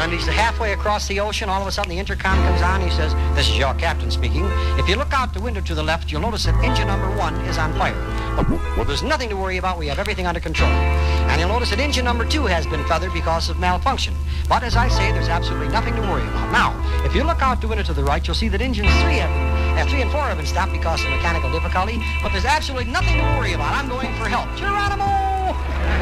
And he's halfway across the ocean. All of a sudden, the intercom comes on. He says, "This is your captain speaking. If you look out the window to the left, you'll notice that engine number 1 is on fire. Well, there's nothing to worry about. We have everything under control. And you'll notice that engine number 2 has been feathered because of malfunction. But as I say, there's absolutely nothing to worry about. Now, if you look out the window to the right, you'll see that engines 3 and 4 have been stopped because of mechanical difficulty. But there's absolutely nothing to worry about. I'm going for help. Geronimo!"